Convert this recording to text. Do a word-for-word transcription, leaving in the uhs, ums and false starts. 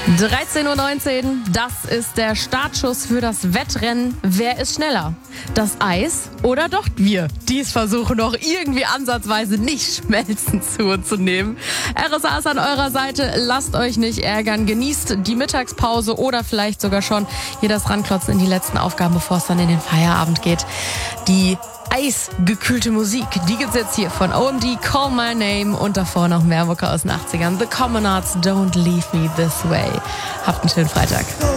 dreizehn Uhr neunzehn, das ist der Startschuss für das Wettrennen. Wer ist schneller? Das Eis oder doch wir, die es versuchen, noch irgendwie ansatzweise nicht schmelzen zu uns zu nehmen? R S A ist an eurer Seite, lasst euch nicht ärgern, genießt die Mittagspause oder vielleicht sogar schon hier das Ranklotzen in die letzten Aufgaben, bevor es dann in den Feierabend geht. Die eisgekühlte Musik, die gibt's jetzt hier von O M D, Call My Name und davor noch mehr Mucke aus den achtzigern. The Common Arts, Don't Leave Me This Way. Habt einen schönen Freitag.